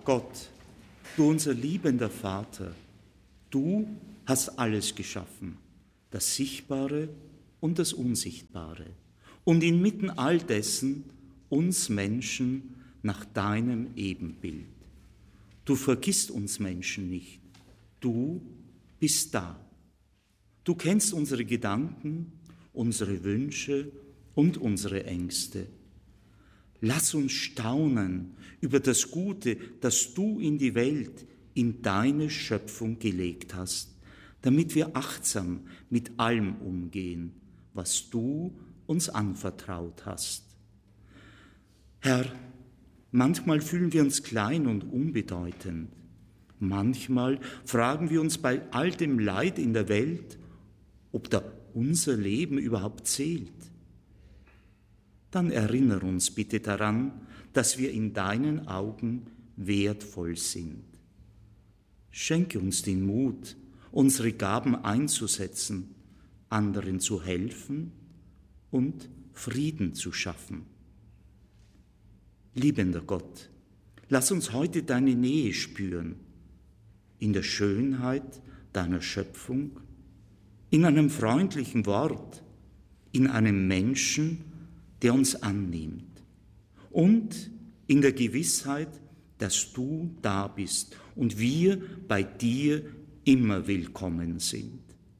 Gott, du unser liebender Vater, du hast alles geschaffen, das Sichtbare und das Unsichtbare, und inmitten all dessen uns Menschen nach deinem Ebenbild. Du vergisst uns Menschen nicht, du bist da. Du kennst unsere Gedanken, unsere Wünsche und unsere Ängste. Lass uns staunen über das Gute, das du in die Welt, in deine Schöpfung gelegt hast, damit wir achtsam mit allem umgehen, was du uns anvertraut hast. Herr, manchmal fühlen wir uns klein und unbedeutend. Manchmal fragen wir uns bei all dem Leid in der Welt, ob da unser Leben überhaupt zählt. Dann erinnere uns bitte daran, dass wir in deinen Augen wertvoll sind. Schenke uns den Mut, unsere Gaben einzusetzen, anderen zu helfen und Frieden zu schaffen. Liebender Gott, lass uns heute deine Nähe spüren, in der Schönheit deiner Schöpfung, in einem freundlichen Wort, in einem Menschen, der uns annimmt, und in der Gewissheit, dass du da bist und wir bei dir immer willkommen sind.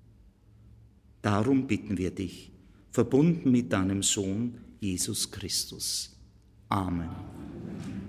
Darum bitten wir dich, verbunden mit deinem Sohn Jesus Christus. Amen.